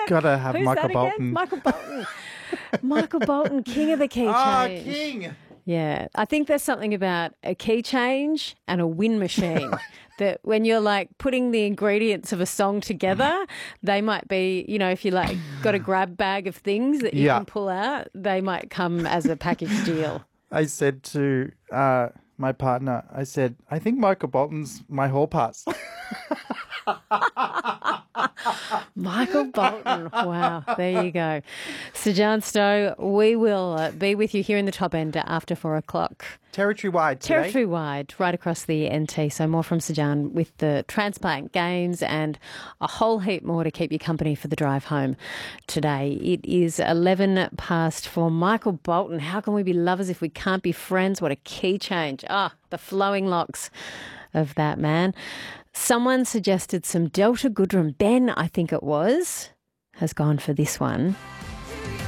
Gotta have Who's Michael that again? Bolton. Michael Bolton. Michael Bolton, king of the key change. Ah, king. Yeah, I think there's something about a key change and a win machine that when you're like putting the ingredients of a song together, they might be, if you like got a grab bag of things that you Yeah. can pull out, they might come as a package deal. I said to my partner, I think Michael Bolton's my hall pass. Michael Bolton. Wow, there you go. Sir John Stowe, we will be with you here in the top end after 4 o'clock. Territory-wide today. Territory-wide, right across the NT. So more from Sir John with the transplant games and a whole heap more to keep you company for the drive home today. It is 11 past for Michael Bolton. How can we be lovers if we can't be friends? What a key change. The flowing locks of that man. Someone suggested some Delta Goodrem. Ben, I think it was, has gone for this one.